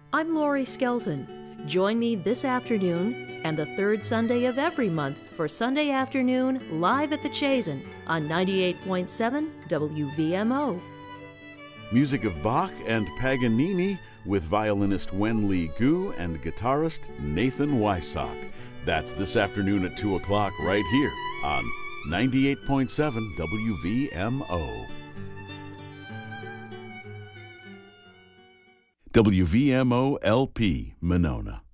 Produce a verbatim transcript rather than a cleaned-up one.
I'm Laurie Skelton. Join me this afternoon and the third Sunday of every month for Sunday Afternoon Live at the Chazen on ninety-eight point seven W V M O. Music of Bach and Paganini with violinist Wen Li Gu and guitarist Nathan Wysock. That's this afternoon at two o'clock right here on ninety-eight point seven W V M O. W V M O L P, Monona.